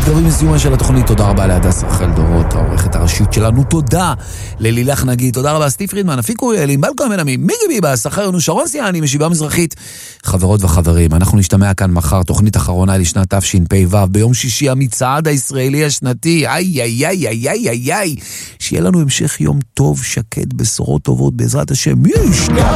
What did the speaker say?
מתקרבים לסיומה של התוכנית. תודה רבה להדס רחל דורות, העורכת הראשית שלנו. תודה ללילך נגיד, תודה רבה סטיב פרידמן, אפיק אוריאל, ענבל כהן עמי, מיגי ביבס, אחרינו שרון סיאני משיבה מזרחית. חברות וחברים, אנחנו נשתמע כאן מחר, תוכנית אחרונה לשנת תשפ"ו, ביום שישי המצעד הישראלי השנתי. איי, שיהיה לנו המשך יום טוב, שקט, בשורות טובות בעזרת השם.